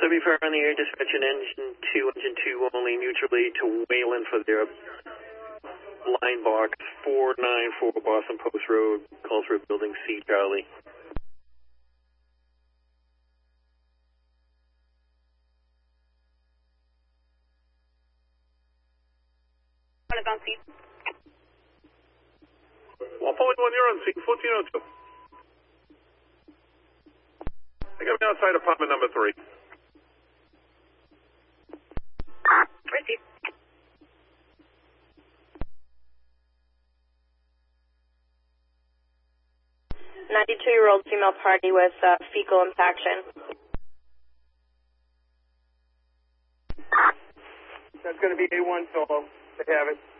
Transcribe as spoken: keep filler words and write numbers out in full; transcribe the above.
W four on the air, dispatch in engine two, engine two only, neutrally to Wayland for their line box four nine four Boston Post Road, calls for building C, Charlie. On C. one forty-one, you're on C, fourteen oh two. I got me outside apartment number three. Receive. ninety-two-year-old female party with uh, fecal impaction. That's going to be A one solo. They have it.